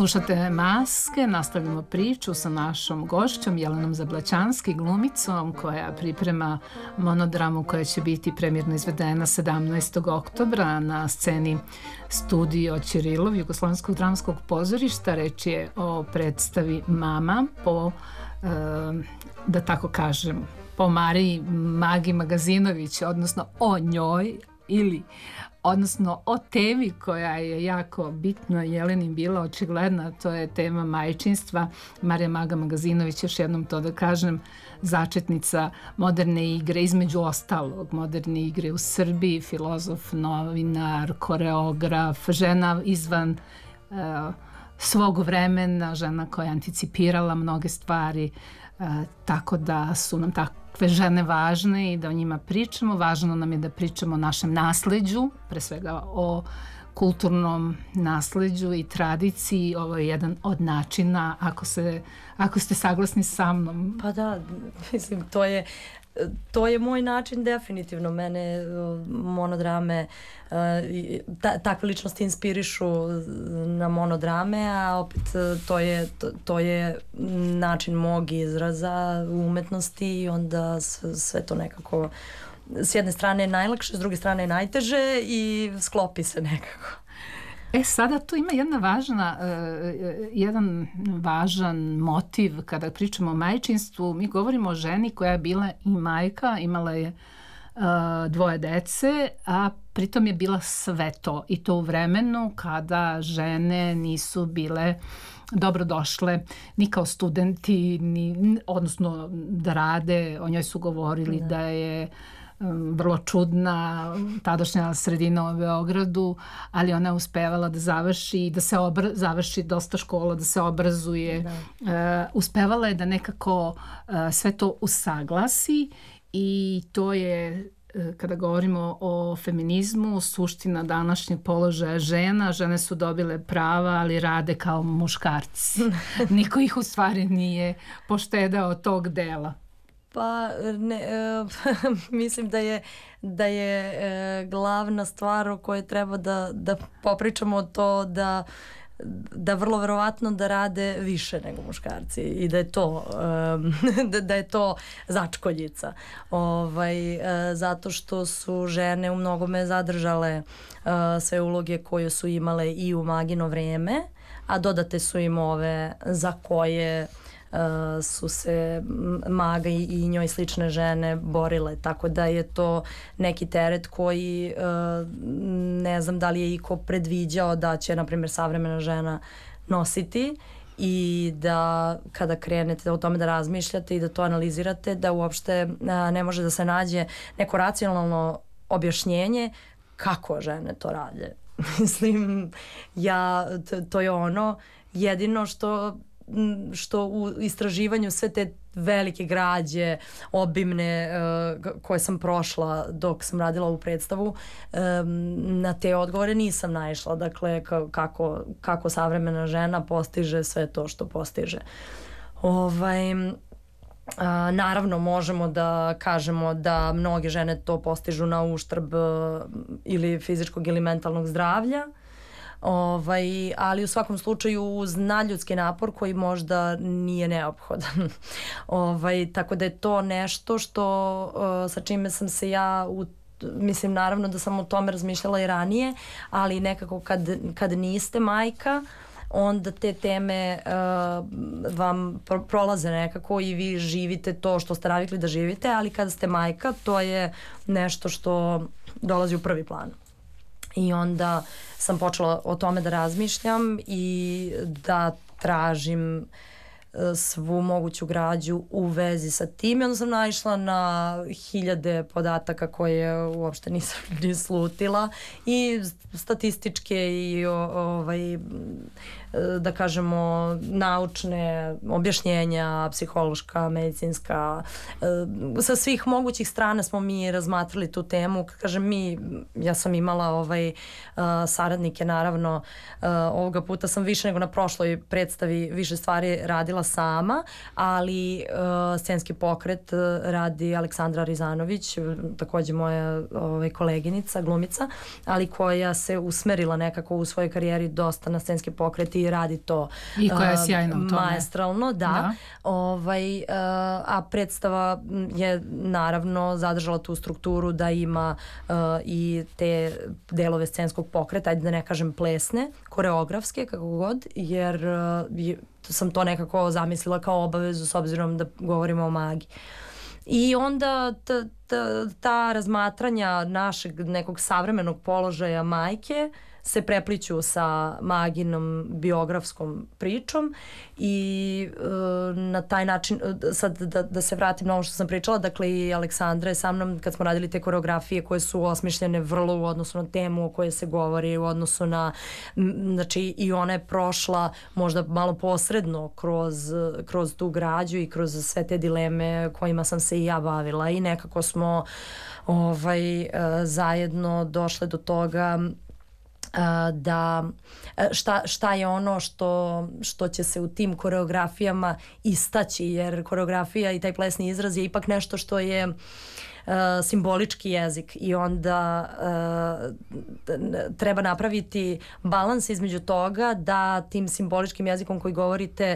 Slušate Maske, nastavljamo priču sa našom gošćom Jelenom Zablaćanski, glumicom koja priprema monodramu koja će biti premijerno izvedena 17. oktobra na sceni Studio Ćirilov Jugoslovenskog dramskog pozorišta. Reč je o predstavi Mama po, da tako kažem, po Mariji Magi Magazinović, odnosno o njoj odnosno o temi koja je jako bitna Jelenim bila očigledna, to je tema majčinstva. Marija Maga Magazinović, još jednom to da kažem, začetnica moderne igre, između ostalog moderne igre u Srbiji, filozof, novinar, koreograf, žena izvan svog vremena, žena koja je anticipirala mnoge stvari, tako da su nam takve žene važne i da o njima pričamo. Važno nam je da pričamo o našem nasleđu, pre svega o kulturnom nasleđu i tradiciji. Ovo je jedan od načina, ako ste saglasni sa mnom. Pa da, mislim, to je moj način definitivno. Mene monodrame, takve ličnosti inspirišu na monodrame, a opet to je način mog izraza u umetnosti i onda sve to nekako s jedne strane je najlakše, s druge strane je najteže i sklopi se nekako. Sada tu ima jedan važan motiv kada pričamo o majčinstvu. Mi govorimo o ženi koja je bila i majka, imala je dvoje dece, a pritom je bila sve to, i to u vremenu kada žene nisu bile dobrodošle ni kao studenti, odnosno da rade. O njoj su govorili da je vrlo čudna, tadašnja sredina u Beogradu, ali ona je uspevala da završi, završi dosta škola, da se obrazuje. Uspevala je da nekako sve to usaglasi i to je, kada govorimo o feminizmu, suština današnjeg položaja žena. Žene su dobile prava, ali rade kao muškarci. Niko ih u stvari nije poštedao tog dela. Pa mislim da je glavna stvar o kojoj treba da popričamo to da vrlo verovatno da rade više nego muškarci i da je to začkoljica. Zato što su žene u mnogome zadržale sve uloge koje su imale i u Magino vreme, a dodate su im ove za koje su se Maga i njoj slične žene borile, tako da je to neki teret koji ne znam da li je iko predviđao da će, na primjer, savremena žena nositi, i da kada krenete o tome da razmišljate i da to analizirate, da uopšte ne može da se nađe neko racionalno objašnjenje kako žene to rade. Mislim, to je ono jedino što u istraživanju sve te velike građe, obimne, koje sam prošla dok sam radila ovu predstavu, na te odgovore nisam naišla. Dakle, kako savremena žena postiže sve to što postiže. Naravno, možemo da kažemo da mnoge žene to postižu na uštrb ili fizičkog ili mentalnog zdravlja, ali u svakom slučaju uz nadljudski napor koji možda nije neophodan. Tako da je to nešto sa čime sam se ja mislim, naravno da sam o tome razmišljala i ranije, ali nekako kad niste majka, onda te teme vam prolaze nekako i vi živite to što ste navikli da živite, ali kada ste majka, to je nešto što dolazi u prvi plan. I onda sam počela o tome da razmišljam i da tražim svu moguću građu u vezi sa tim. I onda sam naišla na hiljade podataka koje uopšte nisam ni slutila, i statističke i da kažemo naučne objašnjenja, psihološka, medicinska, sa svih mogućih strana smo mi razmatrali tu temu. Kažem ja sam imala saradnike, naravno ovoga puta sam više nego na prošloj predstavi više stvari radila napisala sama, ali scenski pokret radi Aleksandra Rizanović, takođe moja koleginica, glumica, ali koja se usmerila nekako u svojoj karijeri dosta na scenski pokret i radi to i koja je sjajna u tome. Maestralno, da. A predstava je naravno zadržala tu strukturu da ima i te delove scenskog pokreta, ajde da ne kažem plesne, koreografske, kako god, jer sam to nekako zamislila kao obavezu s obzirom da govorimo o magiji. I onda ta razmatranja našeg nekog savremenog položaja majke se prepliću sa maginom biografskom pričom i na taj način, sad da se vratim na ovo što sam pričala, dakle i Aleksandra je sa mnom kad smo radili te koreografije koje su osmišljene vrlo u odnosu na temu o kojoj se govori, u odnosu na, znači i ona je prošla možda malo posredno kroz tu građu i kroz sve te dileme kojima sam se i ja bavila i nekako smo zajedno došle do toga da šta je ono što će se u tim koreografijama istaći, jer koreografija i taj plesni izraz je ipak nešto što je simbolički jezik i onda treba napraviti balans između toga da tim simboličkim jezikom koji govorite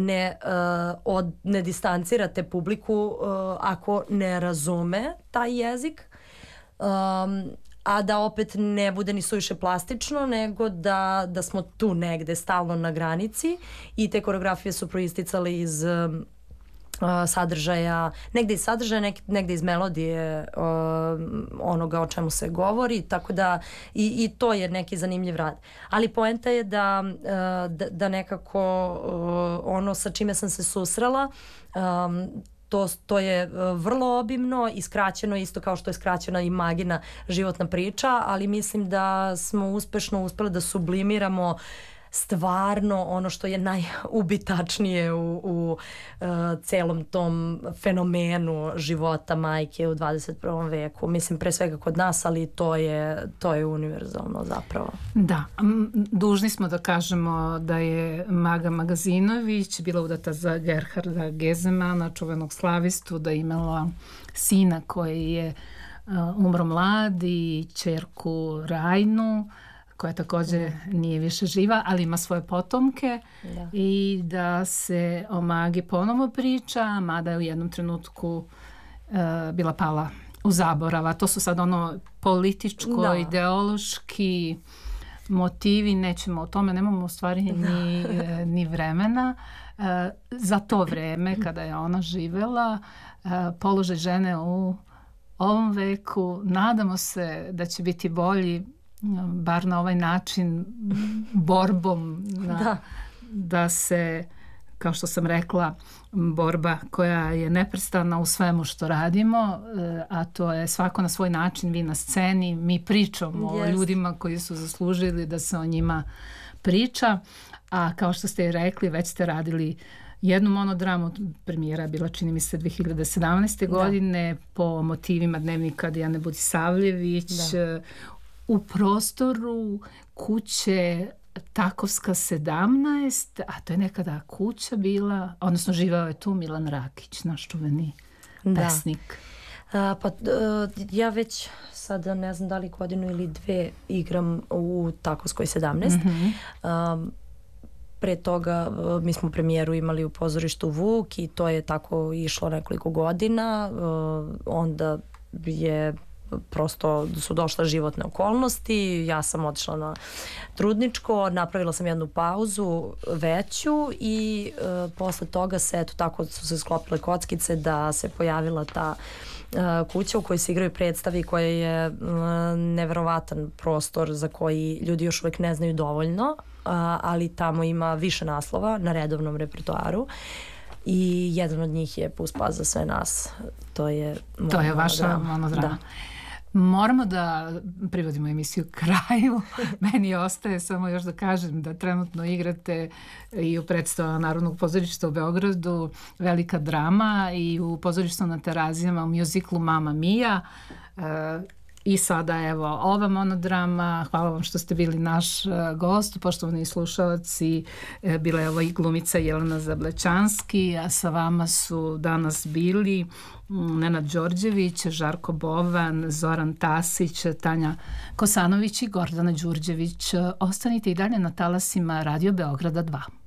ne distancirate publiku ako ne razume taj jezik, a da opet ne bude ni suviše plastično, nego da smo tu negde stalno na granici i te koreografije su proisticale iz sadržaja, negde iz sadržaja, negde iz melodije onoga o čemu se govori, tako da i to je neki zanimljiv rad. Ali poenta je da nekako ono sa čime sam se susrela, to je vrlo obimno i skraćeno, isto kao što je skraćena i magina životna priča, ali mislim da smo uspešno uspeli da sublimiramo stvarno ono što je najubitačnije u celom tom fenomenu života majke u 21. veku. Mislim, pre svega kod nas, ali to je univerzalno zapravo. Da, dužni smo da kažemo da je Maga Magazinović bila udata za Gerharda Gezemana, čuvenog slavistu, da je imala sina koji je umro mlad i ćerku Rajnu, koja također nije više živa, ali ima svoje potomke i da se o Magi ponovo priča, mada je u jednom trenutku bila pala u zaborav. A to su sad političko, ideološki motivi, nećemo o tome, nemamo u stvari ni vremena. Za to vreme kada je ona živela, položaj žene u ovom veku, nadamo se da će biti bolji, bar na ovaj način, borbom da se, kao što sam rekla, borba koja je neprestana u svemu što radimo, a to je svako na svoj način, vi na sceni, mi pričamo o ljudima koji su zaslužili da se o njima priča, a kao što ste i rekli, već ste radili jednu monodramu, premijera je bila, čini mi se, 2017. godine, po motivima dnevnika Dijane Budisavljević, u prostoru kuće Takovska 17, a to je nekada kuća bila, odnosno živao je tu Milan Rakić, naš čuveni pesnik. Ja već sada ne znam da li godinu ili dve igram u Takovskoj 17. Pre toga mi smo premijeru imali u pozorištu Vuk i to je tako išlo nekoliko godina. Onda je prosto su došle životne okolnosti, ja sam otišla na trudničko, napravila sam jednu pauzu veću i posle toga se, eto tako su se sklopile kockice da se pojavila ta kuća u kojoj se igraju predstavi, koja je neverovatan prostor za koji ljudi još uvek ne znaju dovoljno, ali tamo ima više naslova na redovnom repertoaru. I jedan od njih je Puspa za sve nas. To je vaša monodrama. Moramo da privodimo emisiju kraju. Meni ostaje samo još da kažem da trenutno igrate i u predstavama Narodnog pozorišta u Beogradu velika drama i u pozorištu na Terazijama u mjuziklu Mamma Mia. I sada evo ova monodrama, hvala vam što ste bili naš gost, poštovani slušalci, bila je ovo i glumica Jelena Zablećanski, a sa vama su danas bili Nenad Đorđević, Žarko Bovan, Zoran Tasić, Tanja Kosanović i Gordana Đurđević. Ostanite i dalje na talasima Radio Beograda 2.